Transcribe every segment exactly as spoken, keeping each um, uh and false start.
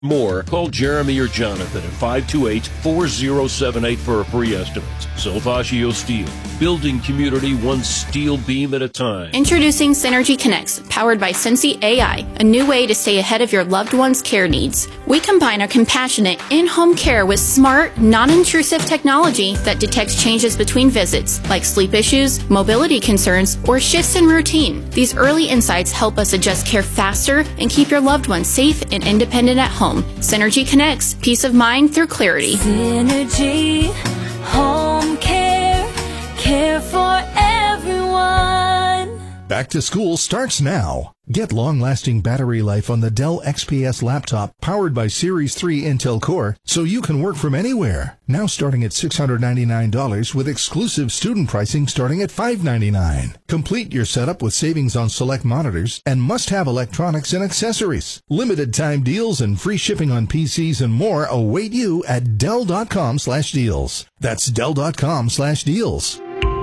More, call Jeremy or Jonathan at five two eight, four zero seven eight for a free estimate. Silvagio Steel, building community one steel beam at a time. Introducing Synergy Connects, powered by Sensi A I, a new way to stay ahead of your loved one's care needs. We combine our compassionate in-home care with smart, non-intrusive technology that detects changes between visits, like sleep issues, mobility concerns, or shifts in routine. These early insights help us adjust care faster and keep your loved ones safe and independent at home. Synergy Connects, peace of mind through clarity. Synergy, home care, care for everyone. Back to school starts now. Get long-lasting battery life on the Dell X P S laptop powered by Series three Intel Core so you can work from anywhere. Now starting at six hundred ninety-nine dollars with exclusive student pricing starting at five hundred ninety-nine dollars. Complete your setup with savings on select monitors and must-have electronics and accessories. Limited time deals and free shipping on P Cs and more await you at Dell.com slash deals. That's Dell.com slash deals.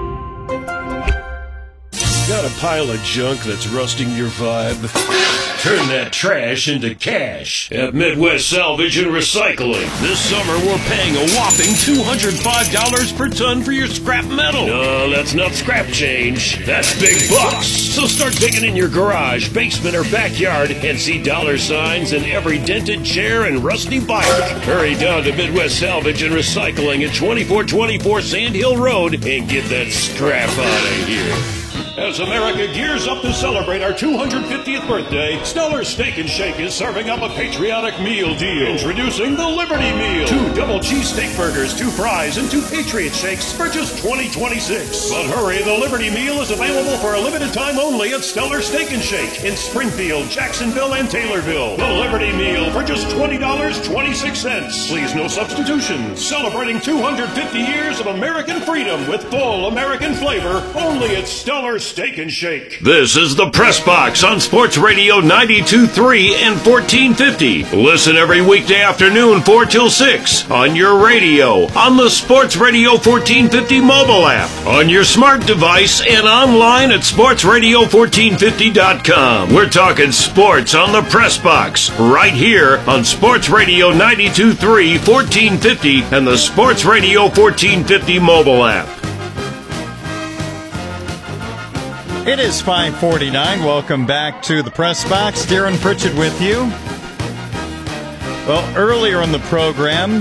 Got a pile of junk that's rusting your vibe? Turn that trash into cash at Midwest Salvage and Recycling. This summer, we're paying a whopping two hundred five dollars per ton for your scrap metal. No, that's not scrap change. That's big bucks. So start digging in your garage, basement, or backyard and see dollar signs in every dented chair and rusty bike. Hurry down to Midwest Salvage and Recycling at twenty-four twenty-four Sand Hill Road and get that scrap out of here. As America gears up to celebrate our two hundred fiftieth birthday, Stellar Steak and Shake is serving up a patriotic meal deal. Introducing the Liberty Meal. Two double cheese steak burgers, two fries, and two Patriot Shakes for just twenty twenty-six. But hurry, the Liberty Meal is available for a limited time only at Stellar Steak and Shake in Springfield, Jacksonville, and Taylorville. The Liberty Meal for just twenty dollars and twenty-six cents. Please, no substitutions. Celebrating two hundred fifty years of American freedom with full American flavor only at Stellar Steak and Shake. This is the Press Box on Sports Radio ninety-two point three and fourteen fifty. Listen every weekday afternoon four till six on your radio, on the Sports Radio fourteen fifty mobile app, on your smart device, and online at sports radio fourteen fifty dot com. We're talking sports on the Press Box right here on Sports Radio ninety-two point three, fourteen fifty, and the Sports Radio fourteen fifty mobile app. It is five forty-nine. Welcome back to the Press Box. Darren Pritchett with you. Well, earlier in the program,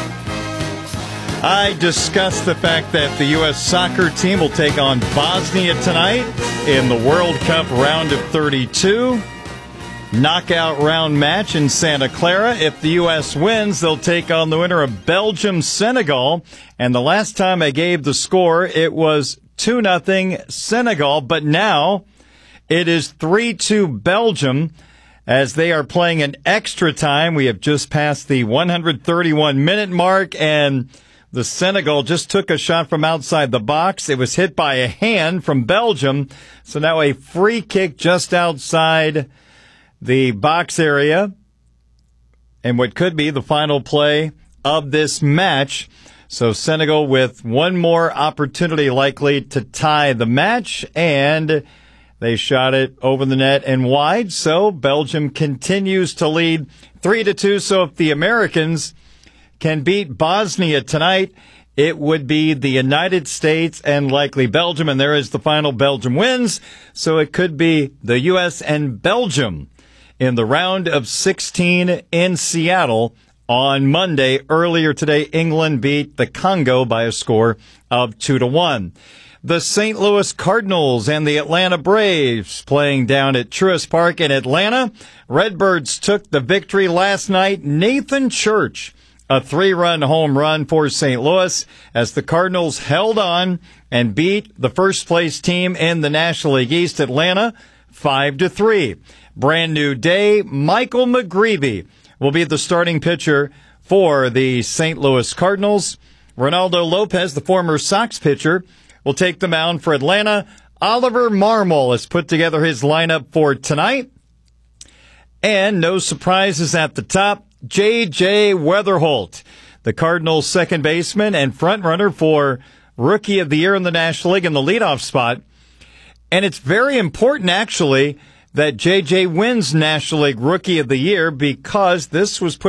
I discussed the fact that the U S soccer team will take on Bosnia tonight in the World Cup round of thirty-two. Knockout round match in Santa Clara. If the U S wins, they'll take on the winner of Belgium-Senegal. And the last time I gave the score, it was two nothing Senegal, but now it is three two Belgium as they are playing in extra time. We have just passed the one hundred thirty-one minute mark, and the Senegal just took a shot from outside the box. It was hit by a hand from Belgium, so now a free kick just outside the box area, and what could be the final play of this match. So Senegal with one more opportunity likely to tie the match, and they shot it over the net and wide. So Belgium continues to lead three to two. So if the Americans can beat Bosnia tonight, it would be the United States and likely Belgium, and there is the final. Belgium wins, so it could be the U S and Belgium in the round of sixteen in Seattle on Monday. Earlier today, England beat the Congo by a score of two to one. The Saint Louis Cardinals and the Atlanta Braves playing down at Truist Park in Atlanta. Redbirds took the victory last night. Nathan Church, a three-run home run for Saint Louis as the Cardinals held on and beat the first-place team in the National League East, Atlanta, five to three. Brand new day. Michael McGreevy will be the starting pitcher for the Saint Louis Cardinals. Ronaldo Lopez, the former Sox pitcher, will take the mound for Atlanta. Oliver Marmol has put together his lineup for tonight. And no surprises at the top. J J Weatherholt, the Cardinals' second baseman and frontrunner for Rookie of the Year in the National League in the leadoff spot. And it's very important, actually, that J J wins National League Rookie of the Year because this was put